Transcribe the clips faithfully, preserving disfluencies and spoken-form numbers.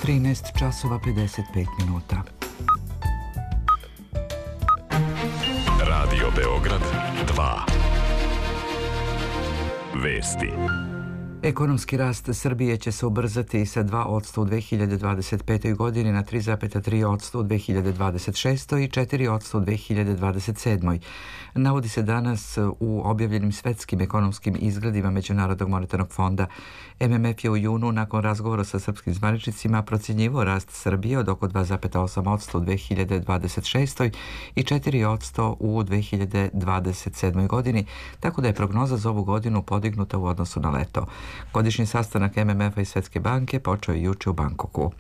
trinaest časova pedeset pet minuta. Radio Beograd dva. Vesti. Ekonomski rast Srbije će se ubrzati sa dva posto u dve hiljade dvadeset petoj. godini na tri zarez tri posto u dve hiljade dvadeset šestoj. i četiri posto u dve hiljade dvadeset sedmoj. Navodi se danas u objavljenim svetskim ekonomskim izgledima Međunarodnog monetarnog fonda. M M F je u junu nakon razgovora sa srpskim zvaničnicima procjenjivao rast Srbije od oko dva zarez osam posto u dve hiljade dvadeset šestoj. i četiri posto u dve hiljade dvadeset sedmoj. godini, tako da je prognoza za ovu godinu podignuta u odnosu na leto. Godišnji sastanak M M F-a i Svetske banke počeo je juče u Bankoku.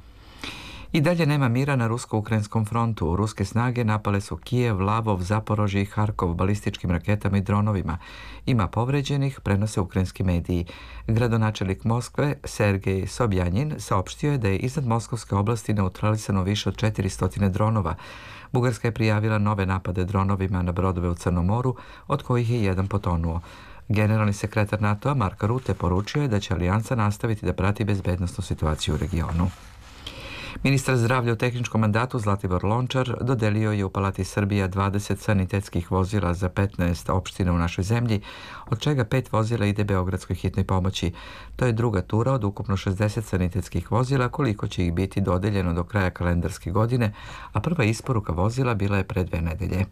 I dalje nema mira na rusko-ukrajinskom frontu. Ruske snage napale su Kijev, Lavov, Zaporožje i Harkov balističkim raketama i dronovima. Ima povređenih, prenose ukrajinski mediji. Gradonačelnik Moskve Sergej Sobjanin saopštio je da je iznad Moskovske oblasti neutralisano više od četiristo dronova. Bugarska je prijavila nove napade dronovima na brodove u Crnom moru, od kojih je jedan potonuo. Generalni sekretar NATO-a Mark Rutte poručio je da će alijansa nastaviti da prati bezbednosnu situaciju u regionu. Ministar zdravlja u tehničkom mandatu Zlatibor Lončar dodelio je u Palati Srbija dvadeset sanitetskih vozila za petnaest opština u našoj zemlji, od čega pet vozila ide Beogradskoj hitnoj pomoći. To je druga tura od ukupno šezdeset sanitetskih vozila, koliko će ih biti dodeljeno do kraja kalendarske godine, a prva isporuka vozila bila je pre dve nedelje.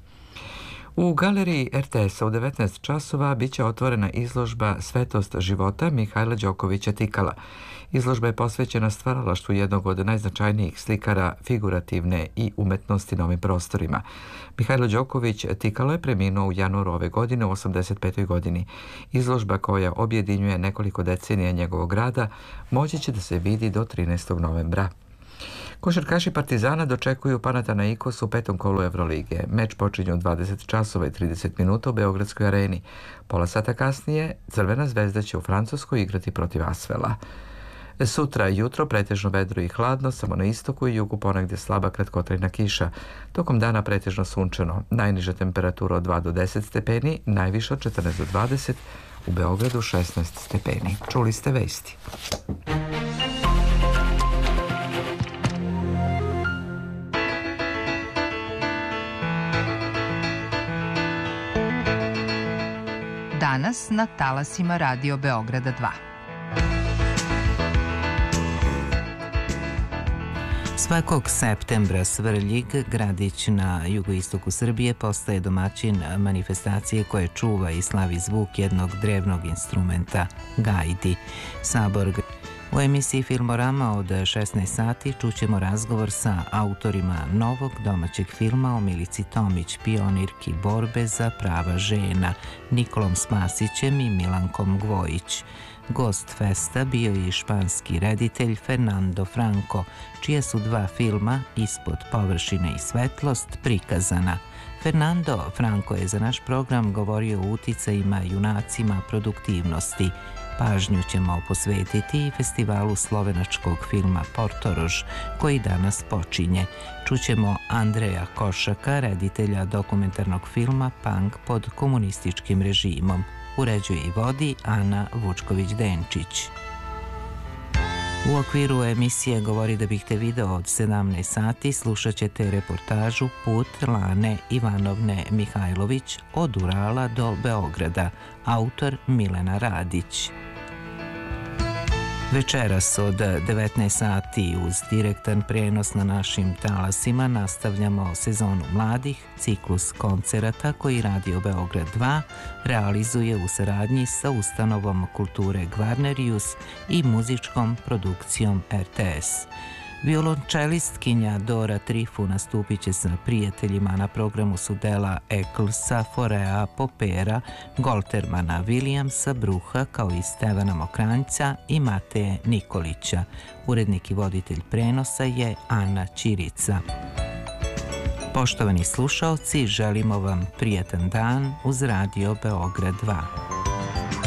U galeriji R T S-a u devetnaest časova biće otvorena izložba Svetost života Mihajla Đokovića Tikala. Izložba je posvećena stvaralaštvu jednog od najznačajnijih slikara figurativne i umetnosti na ovim prostorima. Mihajlo Đoković Tikalo je preminuo u januaru ove godine u osamdeset petoj. godini. Izložba koja objedinjuje nekoliko decenija njegovog rada moći će da se vidi do trinaestog novembra. Košarkaši Partizana dočekuju Panathinaikos u petom kolu Evrolige. Meč počinje u dvadeset časova i trideset minuta u Beogradskoj areni. Pola sata kasnije Crvena zvezda će u Francuskoj igrati protiv Asvela. Sutra jutro pretežno vedro i hladno, samo na istoku i jugu ponegdje slaba kratkotrajna kiša. Tokom dana pretežno sunčano. Najniža temperatura od dva do deset stepeni, najviša od četrnaest do dvadeset, u Beogradu šesnaest stepeni. Čuli ste vesti. Danas na talasima Radio Beograda dva. Svakog septembra Svrljig, gradić na jugoistoku Srbije, postaje domaćin manifestacije koje čuva i slavi zvuk jednog drevnog instrumenta, gajdi. Sabor. U emisiji Filmorama od šesnaest sati čućemo razgovor sa autorima novog domaćeg filma o Milici Tomić, pionirki borbe za prava žena, Nikolom Spasićem i Milankom Gvojić. Gost festa bio je i španski reditelj Fernando Franco, čija su dva filma Ispod površine i Svetlost prikazana. Fernando Franco je za naš program govorio o uticajima, junacima, produktivnosti. Pažnju ćemo posvetiti i festivalu slovenačkog filma Portorož, koji danas počinje. Čućemo Andreja Košaka, reditelja dokumentarnog filma Punk pod komunističkim režimom. Uređuje i vodi Ana Vučković-Denčić. U okviru emisije Govori da bih te video od sedamnaest sati slušat ćete reportažu Put Lane Ivanovne Mihajlović od Urala do Beograda, autor Milena Radić. Večeras od devetnaest sati uz direktan prenos na našim talasima nastavljamo sezonu mladih, ciklus koncerata koji Radio Beograd dva realizuje u saradnji sa ustanovom kulture Gvarnerius i muzičkom produkcijom R T S. Violončelistkinja Dora Trifu nastupit će sa prijateljima na programu su dela Ecclesa, Forea, Popera, Goltermana, Williamsa, Bruha, kao i Stevana Mokranjca i Mateje Nikolića. Urednik i voditelj prenosa je Ana Ćirica. Poštovani slušaoci, želimo vam prijatan dan uz Radio Beograd dva.